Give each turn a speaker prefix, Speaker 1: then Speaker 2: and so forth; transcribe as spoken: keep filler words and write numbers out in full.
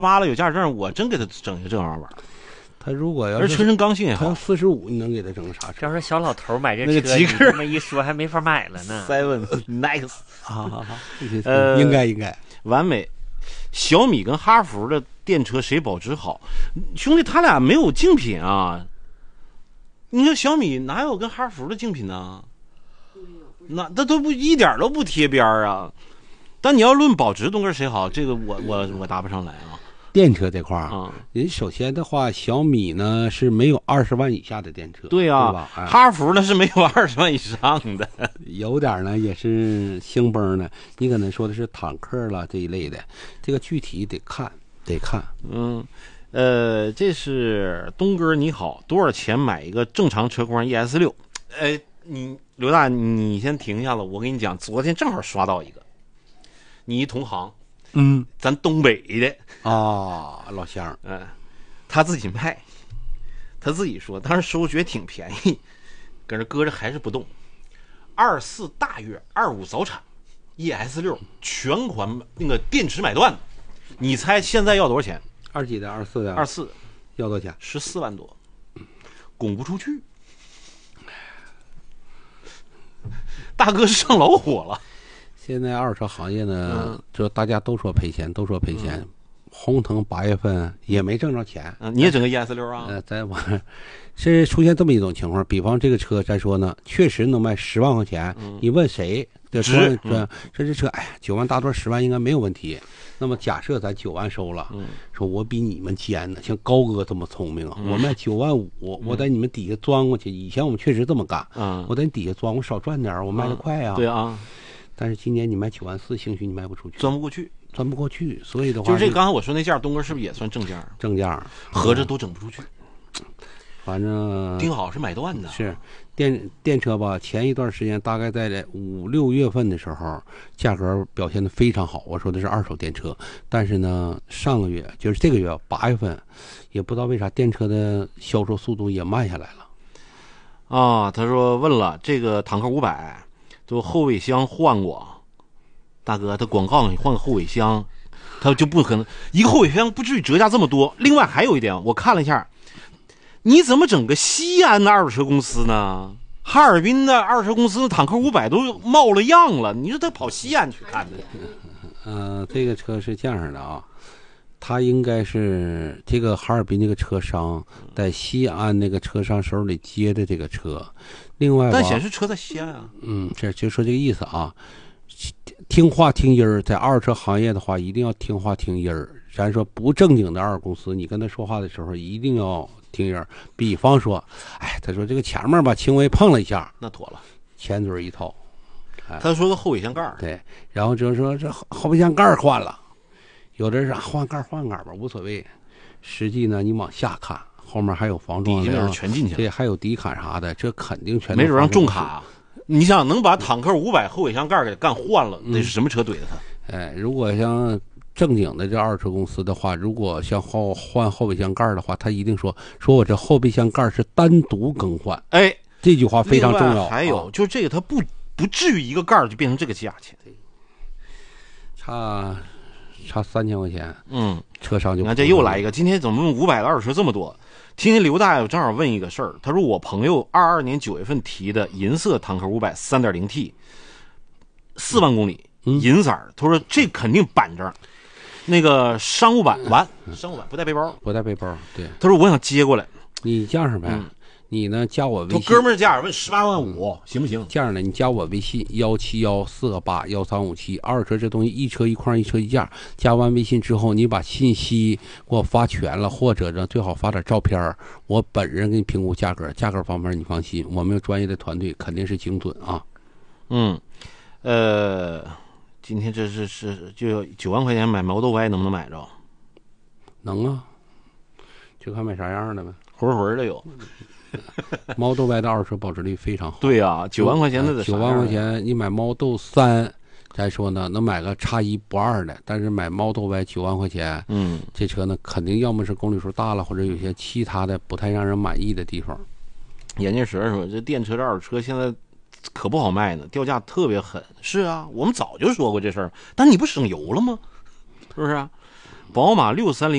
Speaker 1: 八了有驾驶证，我真给他整一个这玩意儿玩。
Speaker 2: 他如果要是
Speaker 1: 而车身刚性也好，
Speaker 2: 他四十五，你能给他整个啥车？
Speaker 3: 要是小老头买这车，
Speaker 1: 那个极客
Speaker 3: 你这么一说还没法买了呢。
Speaker 1: Seven Next
Speaker 2: 好好好，
Speaker 1: 呃，
Speaker 2: 应该应该
Speaker 1: 完美。小米跟哈弗的电车谁保值好？兄弟，他俩没有竞品啊！你说小米哪有跟哈弗的竞品呢？那那都不一点都不贴边啊！但你要论保值，东哥谁好？这个我我我答不上来啊。
Speaker 2: 电车这块儿
Speaker 1: 啊，
Speaker 2: 人首先的话，小米呢是没有二十万以下的电车，
Speaker 1: 对啊，
Speaker 2: 对吧？哎、
Speaker 1: 哈弗呢是没有二十万以上的，
Speaker 2: 有点呢也是星崩呢。你可能说的是坦克了这一类的，这个具体得看得看。
Speaker 1: 嗯，呃，这是东哥你好，多少钱买一个正常车况 E S 六？呃，你刘大，你先停一下子，我跟你讲，昨天正好刷到一个，你一同行。
Speaker 2: 嗯，
Speaker 1: 咱东北的
Speaker 2: 啊，老乡，
Speaker 1: 嗯、呃，他自己卖，他自己说，当时收觉得挺便宜，搁那搁着还是不动。二四大悦，二五早产 ，E S 六全款那个电池买断，你猜现在要多少钱？
Speaker 2: 二几的，二四的，
Speaker 1: 二四，
Speaker 2: 要多少钱？
Speaker 1: 十四万多，拱不出去。大哥是上老火了。
Speaker 2: 现在二手车行业呢，就大家都说赔钱，都说赔钱。红腾八月份也没挣着钱，
Speaker 1: 嗯，你也整个 E S 六啊？
Speaker 2: 呃，在网是出现这么一种情况，比方这个车，咱说呢，确实能卖十万块钱，
Speaker 1: 嗯、
Speaker 2: 你问谁？这说说说这车，哎呀，九万大多十万应该没有问题。那么假设咱九万收了，
Speaker 1: 嗯、
Speaker 2: 说我比你们尖呢，像高哥这么聪明啊，
Speaker 1: 嗯、
Speaker 2: 我卖九万五，我在你们底下钻过去。以前我们确实这么干，
Speaker 1: 嗯，
Speaker 2: 我在你底下钻，我少赚点，我卖得快啊。
Speaker 1: 对啊。
Speaker 2: 但是今年你卖九万四，兴许你卖不出去，
Speaker 1: 钻不过去，
Speaker 2: 钻不过去。所以的话，
Speaker 1: 就是这刚才我说那价，东哥是不是也算正价？
Speaker 2: 正价，
Speaker 1: 合着都整不出去。
Speaker 2: 反正
Speaker 1: 丁好是买断的，
Speaker 2: 是电电车吧。前一段时间，大概在五六月份的时候，价格表现的非常好。我说的是二手电车，但是呢，上个月就是这个月八月份，也不知道为啥电车的销售速度也慢下来了。
Speaker 1: 啊，他说问了这个坦克五百。就后尾箱换过，大哥，他广告你换个后尾箱，他就不可能一个后尾箱不至于折价这么多。另外还有一点，我看了一下，你怎么整个西安的二手车公司呢？哈尔滨的二手车公司的坦克五百都冒了样了，你说他跑西安去看的？
Speaker 2: 呃，这个车是这样的啊，他应该是这个哈尔滨这个车商在西安那个车商手里接的这个车。另外，
Speaker 1: 但显示车在西安啊。
Speaker 2: 嗯，这就说这个意思啊。听话听音儿，在二手车行业的话，一定要听话听音儿。咱说不正经的二手公司，你跟他说话的时候一定要听音儿。比方说，哎，他说这个前面吧轻微碰了一下，
Speaker 1: 那妥了，
Speaker 2: 前嘴一套。
Speaker 1: 哎、他说个后尾箱盖，
Speaker 2: 对，然后就是说这后备箱盖换了，有的人换盖换盖吧无所谓，实际呢你往下看。后面还有防撞的，
Speaker 1: 全进去了，
Speaker 2: 这还有底卡啥的，这肯定全
Speaker 1: 没准让重卡、啊。你想能把坦克五百后尾箱盖给干换了，那、嗯、是什么车怼的他？
Speaker 2: 哎，如果像正经的这二手车公司的话，如果像后换后备箱盖的话，他一定说说我这后备箱盖是单独更换。
Speaker 1: 哎，
Speaker 2: 这句话非常重要。
Speaker 1: 还有、啊、就是这个，它不不至于一个盖就变成这个价钱，
Speaker 2: 差差三千块钱。
Speaker 1: 嗯，
Speaker 2: 车商就
Speaker 1: 那这又来一个，今天怎么五百的二手车这么多？听听刘大爷，我正好问一个事儿。他说我朋友二二年九月份提的银色坦克五百三点零 T， 四万公里，银色。他说这肯定板正，那个商务版完，商务版不带背包，
Speaker 2: 不带背包。对，
Speaker 1: 他说我想接过来，
Speaker 2: 你这样呗。嗯你呢？加我微信。
Speaker 1: 哥们儿价问十八万五，行不行？
Speaker 2: 这样的，你加我微信幺七幺四个八幺三五七。二手车这东西一车一况一车一价。加完微信之后，你把信息给我发全了，或者呢最好发点照片，我本人给你评估价格。价格方面你放心，我们有专业的团队，肯定是精准啊。
Speaker 1: 嗯，呃，今天这是是就九万块钱买毛豆歪能不能买着？
Speaker 2: 能啊，就看买啥样的呗，
Speaker 1: 混混的有。
Speaker 2: 猫豆歪的二手车保值率非常好。
Speaker 1: 对呀、啊，九万块钱的得
Speaker 2: 九万块钱，你买猫豆三，再说呢，能买个差一不二的。但是买猫豆歪九万块钱，
Speaker 1: 嗯，
Speaker 2: 这车呢，肯定要么是公里数大了，或者有些其他的不太让人满意的地方。
Speaker 1: 眼镜蛇说，这电车这二手车现在可不好卖呢，掉价特别狠。是啊，我们早就说过这事儿，但你不省油了吗？是不是啊？ 宝马六三零